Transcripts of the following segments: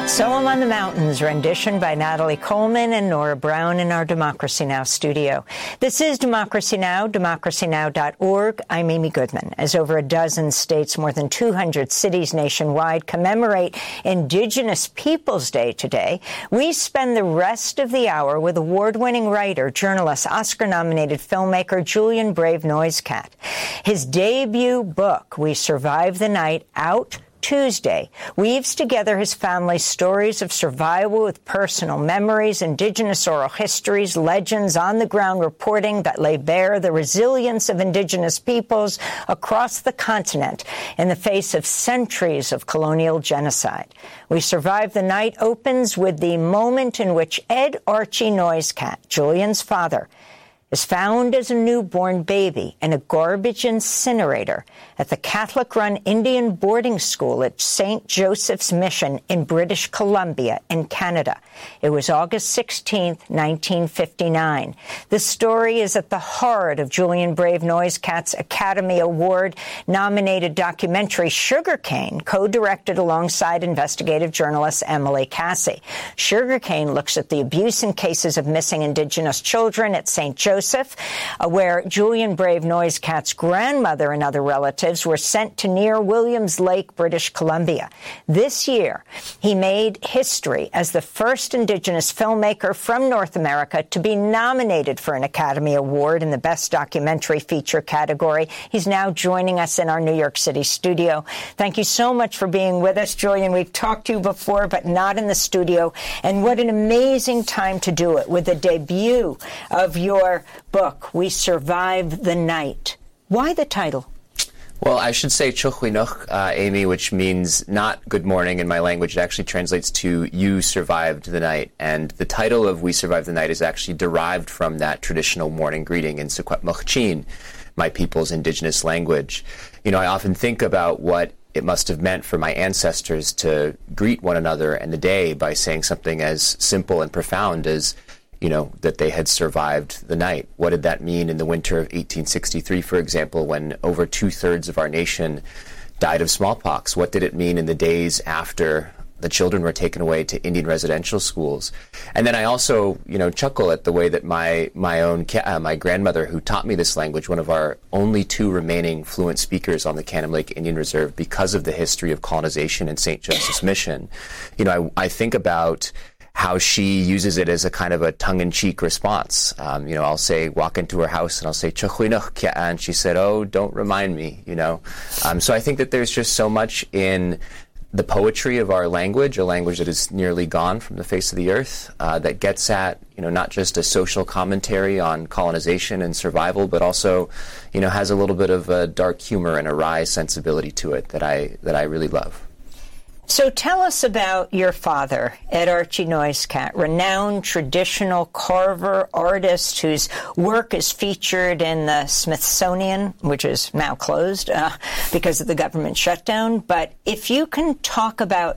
So I'm on the Mountains, rendition by Natalie Coleman and Nora Brown in our Democracy Now! Studio. This is Democracy Now!, democracynow.org. I'm Amy Goodman. As over a dozen states, more than 200 cities nationwide commemorate Indigenous Peoples Day today, we spend the rest of the hour with award-winning writer, journalist, Oscar-nominated filmmaker Julian Brave Noisecat. His debut book, We Survived the Night, out Tuesday, weaves together his family's stories of survival with personal memories, Indigenous oral histories, legends, on-the-ground reporting that lay bare the resilience of Indigenous peoples across the continent in the face of centuries of colonial genocide. We Survived the Night opens with the moment in which Ed Archie Noisecat, Julian's father, is found as a newborn baby in a garbage incinerator at the Catholic-run Indian boarding school at St. Joseph's Mission in British Columbia in Canada. It was August 16, 1959. The story is at the heart of Julian Brave Noisecat's Academy Award-nominated documentary Sugarcane, co-directed alongside investigative journalist Emily Cassie. Sugarcane looks at the abuse and cases of missing Indigenous children at St. Joseph, where Julian Brave Noisecat's grandmother and other relatives were sent to near Williams Lake, British Columbia. This year, he made history as the first Indigenous filmmaker from North America to be nominated for an Academy Award in the Best Documentary Feature category. He's now joining us in our New York City studio. Thank you so much for being with us, Julian. We've talked to you before, but not in the studio. And what an amazing time to do it with the debut of your book, We Survived the Night. Why the title? Well, I should say Chuchwinuk, Amy, which means not good morning in my language. It actually translates to You Survived the Night. And the title of We Survived the Night is actually derived from that traditional morning greeting in Secwepemchin, my people's indigenous language. You know, I often think about what it must have meant for my ancestors to greet one another and the day by saying something as simple and profound as, you know, that they had survived the night. What did that mean in the winter of 1863, for example, when over 2/3 of our nation died of smallpox? What did it mean in the days after the children were taken away to Indian residential schools? And then I also, you know, chuckle at the way that my grandmother, who taught me this language, one of our only 2 remaining fluent speakers on the Cannon Lake Indian Reserve because of the history of colonization in St. Joseph's Mission, you know, I think about how she uses it as a kind of a tongue-in-cheek response. You know, I'll say, walk into her house and I'll say, Chuchwinuk, and she said, oh, don't remind me, you know. So I think that there's just so much in the poetry of our language, a language that is nearly gone from the face of the earth, that gets at, you know, not just a social commentary on colonization and survival, but also, you know, has a little bit of a dark humor and a wry sensibility to it that I really love. So tell us about your father, Ed Archie Noisecat, renowned traditional carver artist whose work is featured in the Smithsonian, which is now closed because of the government shutdown. But if you can talk about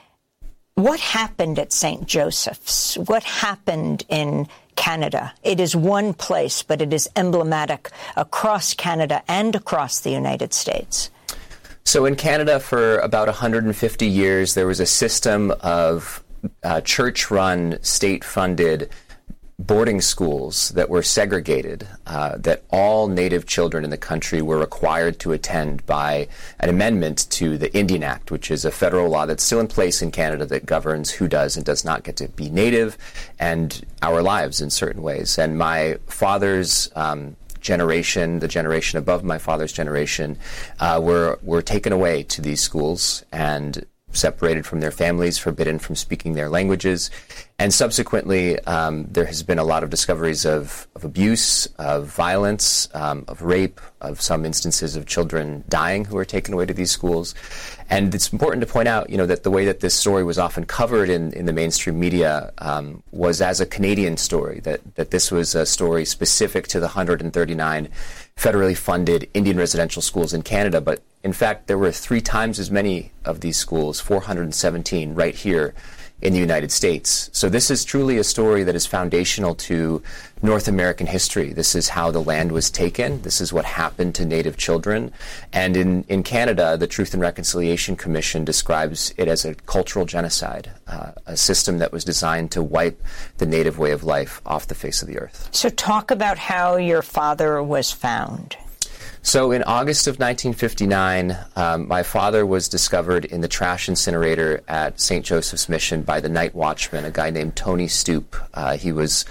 what happened at St. Joseph's, what happened in Canada. It is one place, but it is emblematic across Canada and across the United States. So in Canada, for about 150 years, there was a system of church-run, state-funded boarding schools that were segregated, that all Native children in the country were required to attend by an amendment to the Indian Act, which is a federal law that's still in place in Canada that governs who does and does not get to be Native and our lives in certain ways. And my father's generation, the generation above my father's generation, were taken away to these schools and separated from their families, forbidden from speaking their languages. And subsequently, there has been a lot of discoveries of abuse, of violence, of rape, of some instances of children dying who were taken away to these schools. And it's important to point out, you know, that the way that this story was often covered in the mainstream media was as a Canadian story, that this was a story specific to the 139 federally funded Indian residential schools in Canada. But in fact, there were 3 times as many of these schools, 417, right here in the United States. So this is truly a story that is foundational to North American history. This is how the land was taken. This is what happened to Native children. And in Canada, the Truth and Reconciliation Commission describes it as a cultural genocide, a system that was designed to wipe the Native way of life off the face of the earth. So talk about how your father was found. So in August of 1959, my father was discovered in the trash incinerator at St. Joseph's Mission by the night watchman, a guy named Tony Stoop. He was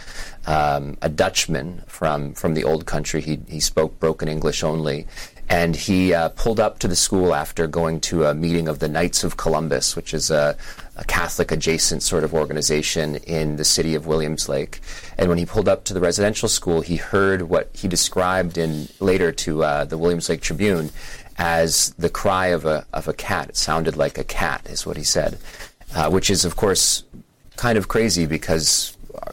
a Dutchman from the old country. He spoke broken English only. And he pulled up to the school after going to a meeting of the Knights of Columbus, which is a Catholic-adjacent sort of organization in the city of Williams Lake. And when he pulled up to the residential school, he heard what he described later to the Williams Lake Tribune as the cry of a cat. It sounded like a cat, is what he said, which is, of course, kind of crazy because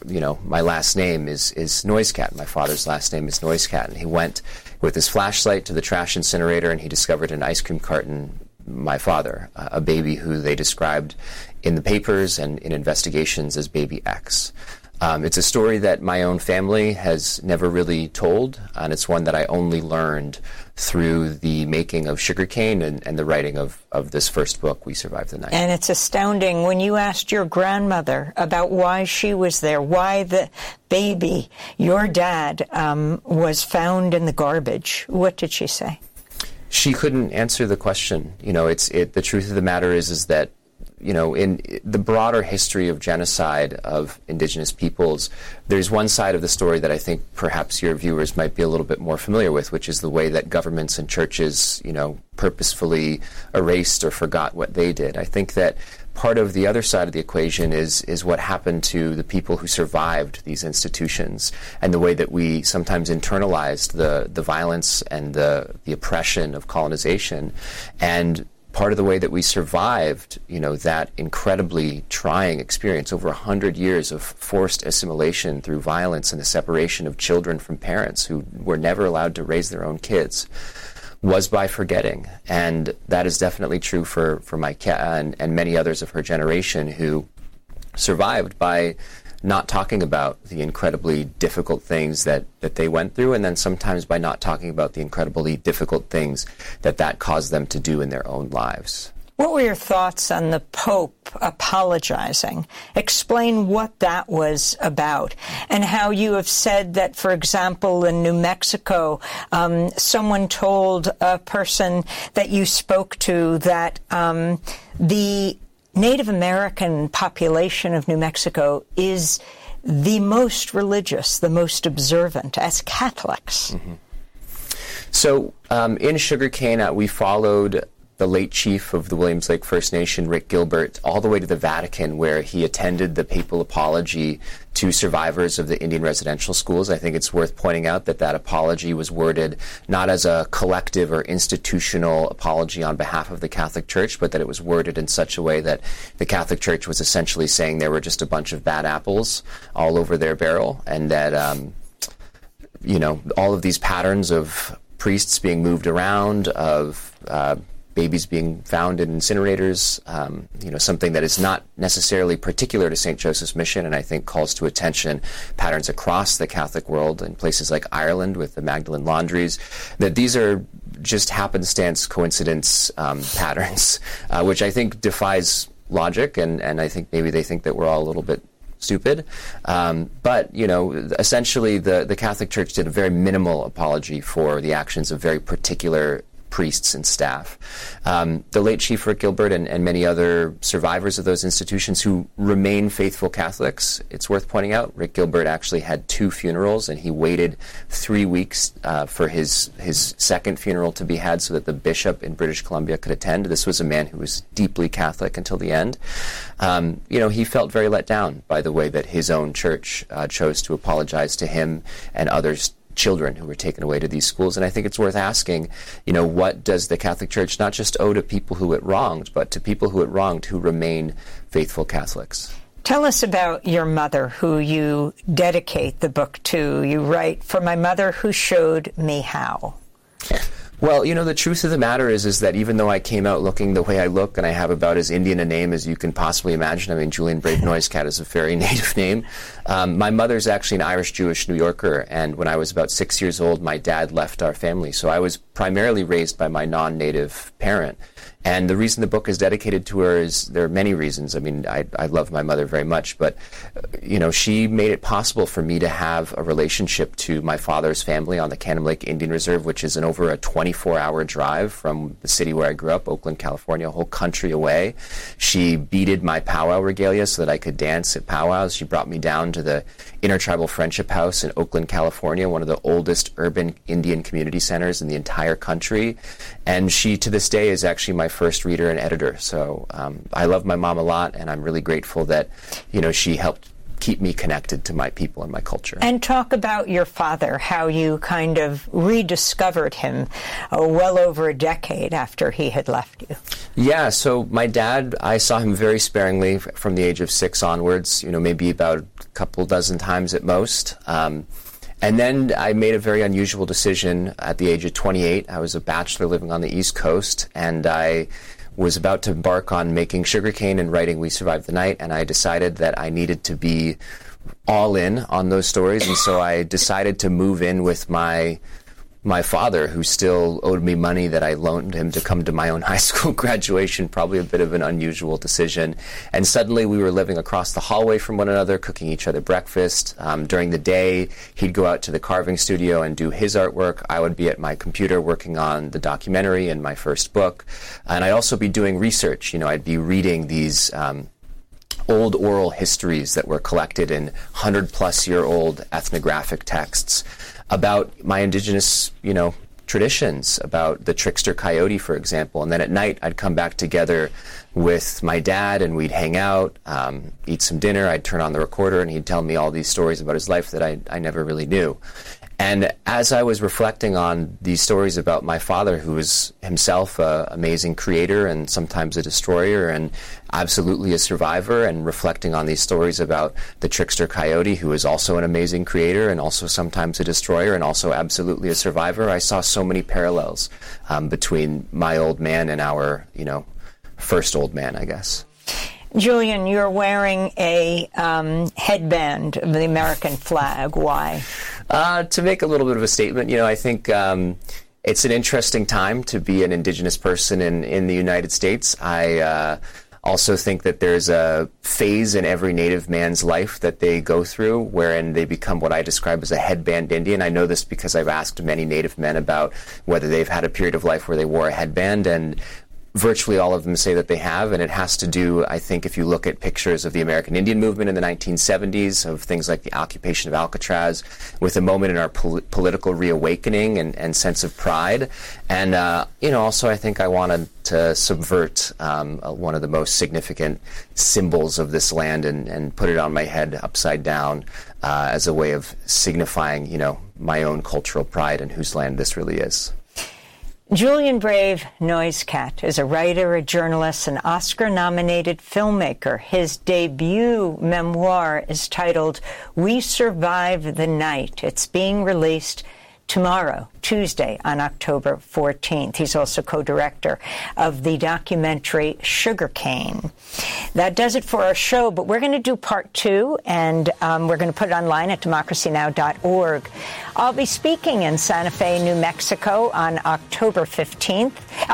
my last name is Noisecat. My father's last name is Noisecat. And he went with his flashlight to the trash incinerator, and he discovered an ice cream carton, my father, a baby who they described in the papers and in investigations as Baby X. It's a story that my own family has never really told, and it's one that I only learned through the making of Sugarcane and the writing of this first book, We Survived the Night. And it's astounding when you asked your grandmother about why she was there, why the baby, your dad, was found in the garbage. What did she say? She couldn't answer the question. The truth of the matter is that in the broader history of genocide of indigenous peoples, there's one side of the story that I think perhaps your viewers might be a little bit more familiar with, which is the way that governments and churches, purposefully erased or forgot what they did. I think that part of the other side of the equation is what happened to the people who survived these institutions and the way that we sometimes internalized the violence and the oppression of colonization. And part of the way that we survived, that incredibly trying experience, over 100 years of forced assimilation through violence and the separation of children from parents who were never allowed to raise their own kids, was by forgetting. And that is definitely true for my cat and many others of her generation who survived by not talking about the incredibly difficult things that they went through, and then sometimes by not talking about the incredibly difficult things that caused them to do in their own lives. What were your thoughts on the Pope apologizing? Explain what that was about and how you have said that, for example, in New Mexico, someone told a person that you spoke to that the Native American population of New Mexico is the most religious, the most observant as Catholics. Mm-hmm. So in Sugarcane, we followed the late chief of the Williams Lake First Nation, Rick Gilbert, all the way to the Vatican, where he attended the papal apology to survivors of the Indian residential schools. I think it's worth pointing out that apology was worded not as a collective or institutional apology on behalf of the Catholic Church, but that it was worded in such a way that the Catholic Church was essentially saying there were just a bunch of bad apples all over their barrel, and that, all of these patterns of priests being moved around, of babies being found in incinerators, something that is not necessarily particular to St. Joseph's Mission, and I think calls to attention patterns across the Catholic world in places like Ireland with the Magdalene laundries, that these are just happenstance coincidence patterns, which I think defies logic, and I think maybe they think that we're all a little bit stupid. But, essentially the Catholic Church did a very minimal apology for the actions of very particular priests and staff. The late Chief Rick Gilbert and many other survivors of those institutions who remain faithful Catholics, it's worth pointing out, Rick Gilbert actually had 2 funerals, and he waited 3 weeks for his second funeral to be had so that the bishop in British Columbia could attend. This was a man who was deeply Catholic until the end. He felt very let down by the way that his own church chose to apologize to him and others, children who were taken away to these schools. And I think it's worth asking, what does the Catholic Church not just owe to people who it wronged, but to people who it wronged who remain faithful Catholics? Tell us about your mother, who you dedicate the book to. You write, "For my mother who showed me how." Well, the truth of the matter is that even though I came out looking the way I look, and I have about as Indian a name as you can possibly imagine, I mean, Julian Brave Noiscat is a very native name. My mother's actually an Irish-Jewish New Yorker, and when I was about 6 years old, my dad left our family. So I was primarily raised by my non-native parent. And the reason the book is dedicated to her is there are many reasons. I mean, I love my mother very much, but, she made it possible for me to have a relationship to my father's family on the Cannon Lake Indian Reserve, which is over a 24-hour drive from the city where I grew up, Oakland, California, a whole country away. She beaded my powwow regalia so that I could dance at powwows. She brought me down to the Intertribal Friendship House in Oakland, California, one of the oldest urban Indian community centers in the entire country. And she, to this day, is actually my first reader and editor. So I love my mom a lot, and I'm really grateful that, she helped keep me connected to my people and my culture. And talk about your father, how you kind of rediscovered him well over a decade after he had left you. Yeah, so my dad, I saw him very sparingly from the age of 6 onwards, maybe about a couple dozen times at most. And then I made a very unusual decision at the age of 28. I was a bachelor living on the East Coast, and I was about to embark on making sugarcane and writing We Survived the Night, and I decided that I needed to be all in on those stories, and so I decided to move in with my father, who still owed me money that I loaned him to come to my own high school graduation, probably a bit of an unusual decision. And suddenly we were living across the hallway from one another, cooking each other breakfast. During the day, he'd go out to the carving studio and do his artwork. I would be at my computer working on the documentary and my first book. And I'd also be doing research. I'd be reading these old oral histories that were collected in 100-plus-year-old ethnographic texts about my indigenous, traditions, about the trickster coyote, for example. And then at night, I'd come back together with my dad, and we'd hang out, eat some dinner. I'd turn on the recorder, and he'd tell me all these stories about his life that I never really knew. And as I was reflecting on these stories about my father, who was himself an amazing creator and sometimes a destroyer and absolutely a survivor, and reflecting on these stories about the trickster coyote, who is also an amazing creator and also sometimes a destroyer and also absolutely a survivor, I saw so many parallels between my old man and our, first old man, I guess. Julian, you're wearing a headband of the American flag. Why? To make a little bit of a statement. I think it's an interesting time to be an indigenous person in the United States. I also think that there's a phase in every Native man's life that they go through wherein they become what I describe as a headband Indian. I know this because I've asked many Native men about whether they've had a period of life where they wore a headband, and virtually all of them say that they have, and it has to do, I think, if you look at pictures of the American Indian movement in the 1970s, of things like the occupation of Alcatraz, with a moment in our political reawakening and sense of pride. And, also I think I wanted to subvert one of the most significant symbols of this land and put it on my head upside down as a way of signifying, my own cultural pride and whose land this really is. Julian Brave Noiscat is a writer, a journalist, an Oscar-nominated filmmaker. His debut memoir is titled We Survived the Night. It's being released tomorrow, Tuesday, on October 14th. He's also co-director of the documentary Sugarcane. That does it for our show, but we're going to do part 2, and we're going to put it online at democracynow.org. I'll be speaking in Santa Fe, New Mexico on October 18th,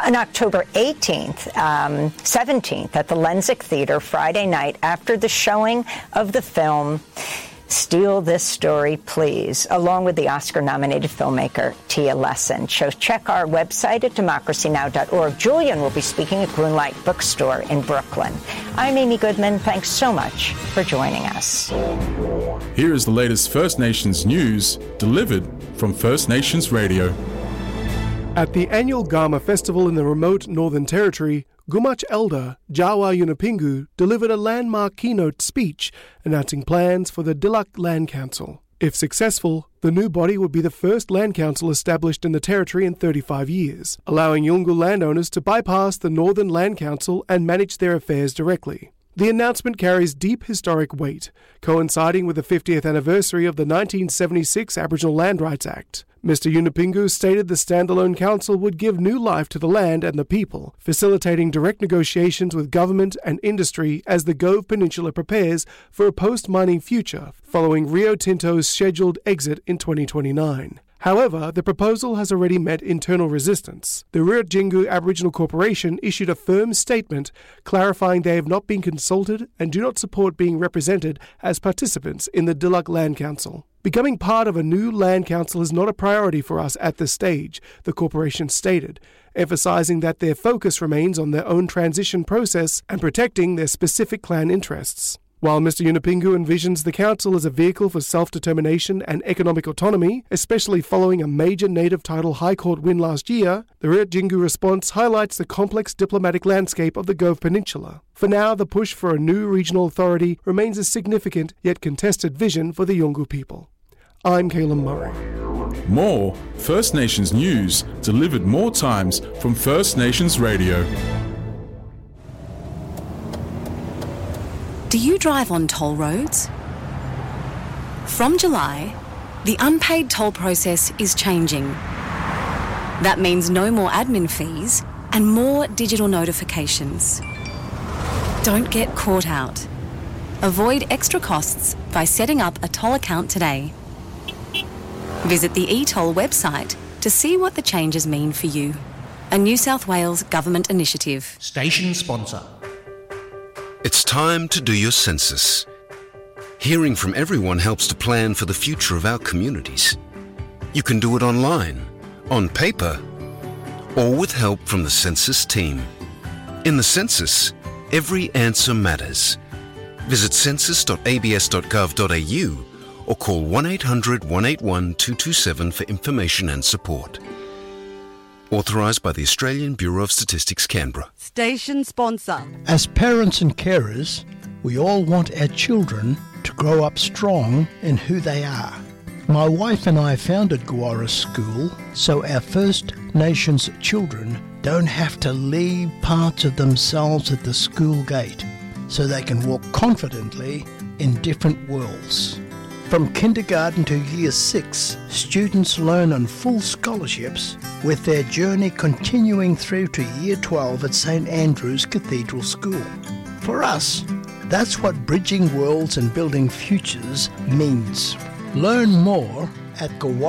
at the Lensic Theater Friday night after the showing of the film Steal This Story, Please, along with the Oscar-nominated filmmaker Tia Lesson. So check our website at democracynow.org. Julian will be speaking at Grunlight Bookstore in Brooklyn. I'm Amy Goodman. Thanks so much for joining us. Here is the latest First Nations news delivered from First Nations Radio. At the annual Gama Festival in the remote Northern Territory, Gumach elder Jawa Yunupingu delivered a landmark keynote speech announcing plans for the Diluk Land Council. If successful, the new body would be the first land council established in the territory in 35 years, allowing Yolngu landowners to bypass the Northern Land Council and manage their affairs directly. The announcement carries deep historic weight, coinciding with the 50th anniversary of the 1976 Aboriginal Land Rights Act. Mr. Yunupingu stated the standalone council would give new life to the land and the people, facilitating direct negotiations with government and industry as the Gove Peninsula prepares for a post-mining future following Rio Tinto's scheduled exit in 2029. However, the proposal has already met internal resistance. The Riat Jingu Aboriginal Corporation issued a firm statement clarifying they have not been consulted and do not support being represented as participants in the Diluc Land Council. Becoming part of a new land council is not a priority for us at this stage, the corporation stated, emphasising that their focus remains on their own transition process and protecting their specific clan interests. While Mr. Yunupingu envisions the council as a vehicle for self-determination and economic autonomy, especially following a major native title High Court win last year, the Riat Jingu response highlights the complex diplomatic landscape of the Gove Peninsula. For now, the push for a new regional authority remains a significant yet contested vision for the Yolngu people. I'm Caleb Murray. More First Nations news delivered more times from First Nations Radio. Do you drive on toll roads? From July, the unpaid toll process is changing. That means no more admin fees and more digital notifications. Don't get caught out. Avoid extra costs by setting up a toll account today. Visit the eToll website to see what the changes mean for you. A New South Wales government initiative. Station sponsor. It's time to do your census. Hearing from everyone helps to plan for the future of our communities. You can do it online, on paper, or with help from the census team. In the census, every answer matters. Visit census.abs.gov.au or call 1800 181 227 for information and support. Authorised by the Australian Bureau of Statistics, Canberra. Station sponsor. As parents and carers, we all want our children to grow up strong in who they are. My wife and I founded Gowara School so our First Nations children don't have to leave parts of themselves at the school gate, so they can walk confidently in different worlds. From kindergarten to year 6, students learn on full scholarships, with their journey continuing through to year 12 at St Andrew's Cathedral School. For us, that's what bridging worlds and building futures means. Learn more at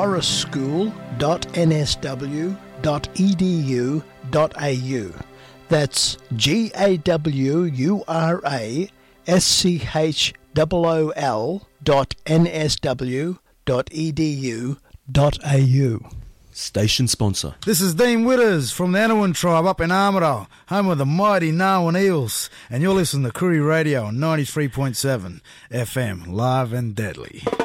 gawaraSchool.nsw.edu.au. That's GAWURASCHOOL.nsw.edu.au. Station sponsor. This is Dean Witters from the Anawan tribe up in Armidale, home of the mighty Narwan Eels, and you're listening to Koori Radio on 93.7 FM, live and deadly.